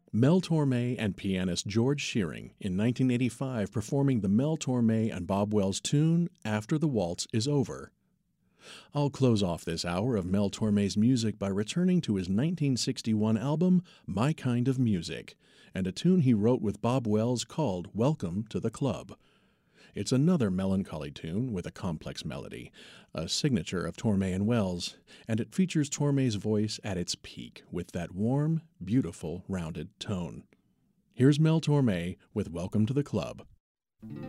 Mel Torme and pianist George Shearing in 1985 performing the Mel Torme and Bob Wells tune After the Waltz is Over. I'll close off this hour of Mel Torme's music by returning to his 1961 album My Kind of Music, and a tune he wrote with Bob Wells called Welcome to the Club. It's another melancholy tune with a complex melody, a signature of Torme and Wells, and it features Torme's voice at its peak with that warm, beautiful, rounded tone. Here's Mel Torme with Welcome to the Club.